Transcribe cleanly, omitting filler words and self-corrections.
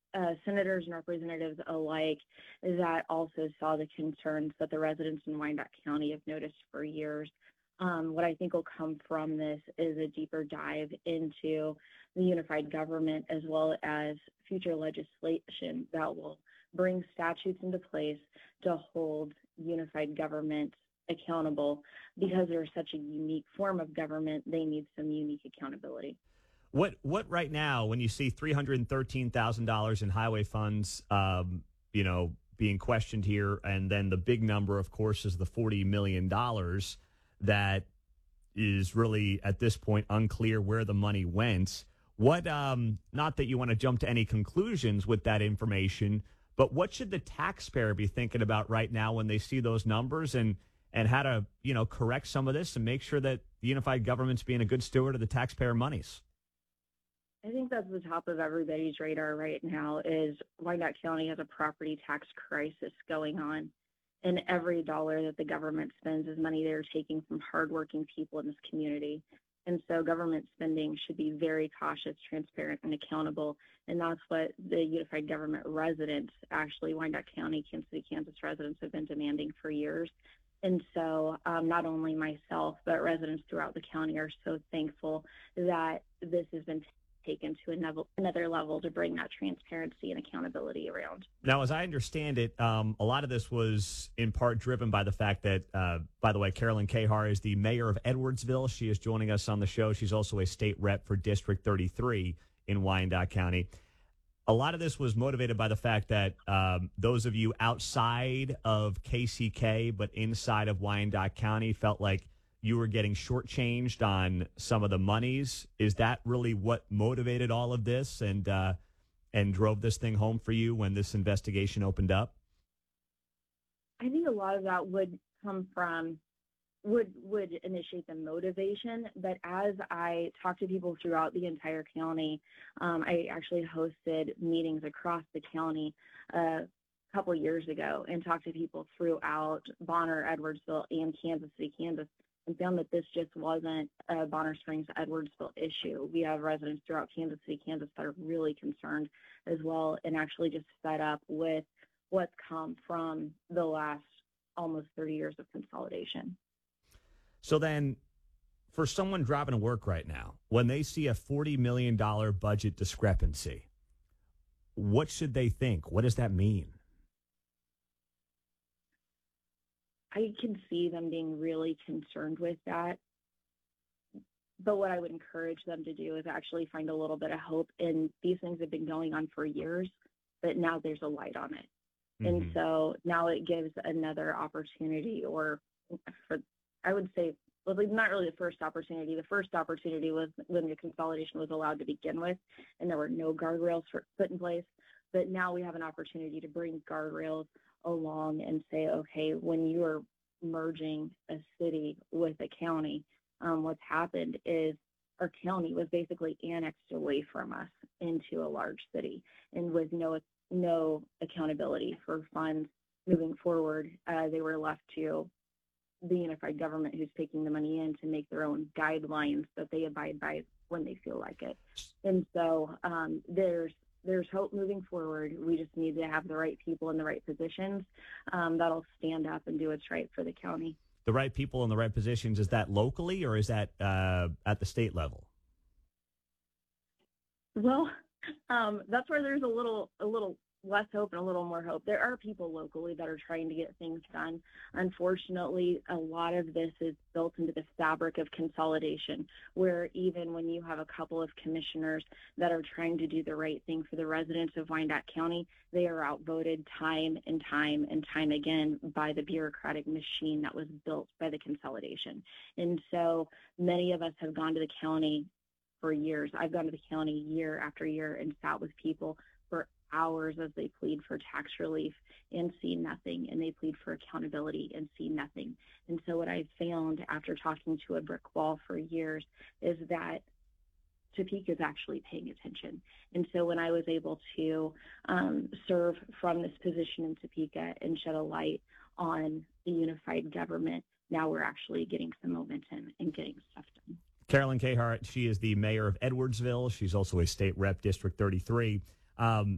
senators and representatives alike that also saw the concerns that the residents in Wyandotte County have noticed for years. What I think will come from this is a deeper dive into the unified government as well as future legislation that will bring statutes into place to hold unified government accountable because they're such a unique form of government. They need some unique accountability. What right now, when you see $313,000 in highway funds, being questioned here, and then the big number, of course, is the $40 million that is really at this point unclear where the money went. What, not that you want to jump to any conclusions with that information, but what should the taxpayer be thinking about right now when they see those numbers and how to, correct some of this and make sure that the unified government's being a good steward of the taxpayer monies? I think that's the top of everybody's radar right now is Wyandotte County has a property tax crisis going on. And every dollar that the government spends is money they're taking from hardworking people in this community. And so government spending should be very cautious, transparent, and accountable. And that's what the unified government residents, actually Wyandotte County, Kansas City, Kansas residents have been demanding for years. And so not only myself, but residents throughout the county are so thankful that this has been taken to another level to bring that transparency and accountability around. Now, as I understand it, a lot of this was in part driven by the fact that, by the way, Carolyn Kahar is the mayor of Edwardsville. She is joining us on the show. She's also a state rep for District 33 in Wyandotte County. A lot of this was motivated by the fact that those of you outside of KCK but inside of Wyandotte County felt like you were getting shortchanged on some of the monies. Is that really what motivated all of this and drove this thing home for you when this investigation opened up? I think a lot of that would come from would initiate the motivation. But as I talked to people throughout the entire county, I actually hosted meetings across the county a couple of years ago and talked to people throughout Bonner, Edwardsville, and Kansas City, Kansas, and found that this just wasn't a Bonner Springs, Edwardsville issue. We have residents throughout Kansas City, Kansas that are really concerned as well and actually just fed up with what's come from the last almost 30 years of consolidation. So then for someone driving to work right now, when they see a $40 million budget discrepancy, what should they think? What does that mean? I can see them being really concerned with that. But what I would encourage them to do is actually find a little bit of hope. And these things have been going on for years, but now there's a light on it. Mm-hmm. And so now it gives another opportunity I would say, well, not really the first opportunity. The first opportunity was when the consolidation was allowed to begin with, and there were no guardrails put in place. But now we have an opportunity to bring guardrails along and say, okay, when you are merging a city with a county, what's happened is our county was basically annexed away from us into a large city, and with no accountability for funds moving forward, they were left to the unified government who's taking the money in to make their own guidelines that they abide by when they feel like it. And so there's hope moving forward. We just need to have the right people in the right positions that'll stand up and do what's right for the county. The right people in the right positions, is that locally or is that at the state level? Well, that's where there's a little less hope and a little more hope. There are people locally that are trying to get things done. Unfortunately, a lot of this is built into the fabric of consolidation, where even when you have a couple of commissioners that are trying to do the right thing for the residents of Wyandotte County, they are outvoted time and time and time again by the bureaucratic machine that was built by the consolidation. And so many of us have gone to the county for years. I've gone to the county year after year and sat with people for hours as they plead for tax relief and see nothing, and they plead for accountability and see nothing. And so what I've found after talking to a brick wall for years is that Topeka is actually paying attention. And so when I was able to serve from this position in Topeka and shed a light on the unified government, now we're actually getting some momentum and getting stuff done. Carolyn Kahar, she is the mayor of Edwardsville. She's also a state rep, District 33.